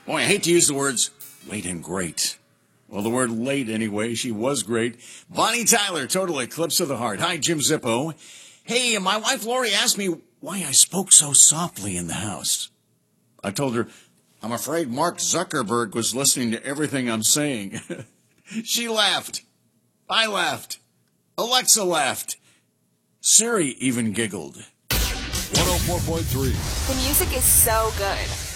Boy, I hate to use the words late and great. Well, the word late anyway. She was great. Bonnie Tyler, Total Eclipse of the Heart. Hi, Jim Zippo. Hey, my wife Lori asked me why I spoke so softly in the house. I told her, I'm afraid Mark Zuckerberg was listening to everything I'm saying. She laughed. I laughed. Alexa laughed. Siri even giggled. 104.3. The music is so good.